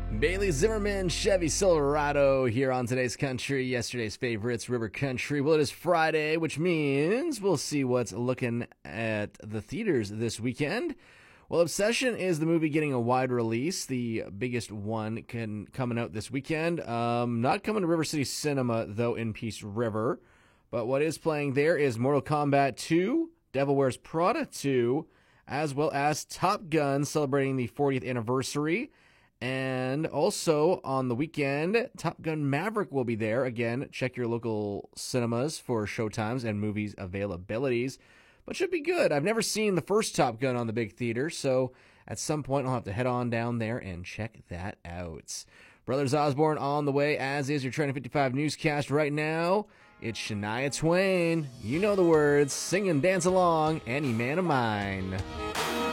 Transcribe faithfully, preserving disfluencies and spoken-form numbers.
Bailey Zimmerman, Chevy Silverado here on today's country, yesterday's favorites, River Country. Well, it is Friday, which means we'll see what's looking at the theaters this weekend. Well, Obsession is the movie getting a wide release, the biggest one can coming out this weekend. Um, not coming to River City Cinema, though, in Peace River. But what is playing there is Mortal Kombat two, Devil Wears Prada two, as well as Top Gun celebrating the fortieth anniversary. And also on the weekend, Top Gun Maverick will be there. Again, check your local cinemas for showtimes and movies availabilities. But should be good. I've never seen the first Top Gun on the big theater, so at some point I'll have to head on down there and check that out. Brothers Osborne on the way, as is your Trending fifty-five newscast right now. It's Shania Twain. You know the words. Sing and dance along. Any Man of Mine.